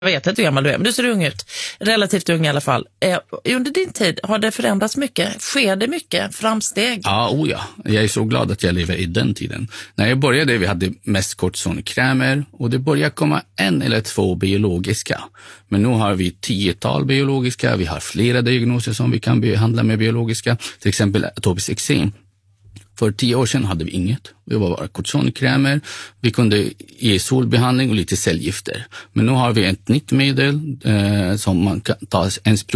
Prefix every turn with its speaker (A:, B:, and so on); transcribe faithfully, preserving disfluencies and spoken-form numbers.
A: Jag vet inte hur gammal du är, men du ser ung ut. Relativt ung i alla fall. Eh, under din tid, har det förändrats mycket? Sker det mycket framsteg?
B: Ja, oh ja. Jag är så glad att jag lever i den tiden. När jag började, vi hade mest kortisonkrämer och det började komma en eller två biologiska. Men nu har vi tiotal biologiska, vi har flera diagnoser som vi kan behandla med biologiska. Till exempel atopiskt eksem. För tio år sedan hade vi inget. Det var bara kortisonkrämer. Vi kunde ge solbehandling och lite cellgifter. Men nu har vi ett nytt medel eh, som man kan ta en sprut